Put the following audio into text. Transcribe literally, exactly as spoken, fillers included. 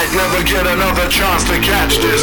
might never get another chance to catch this.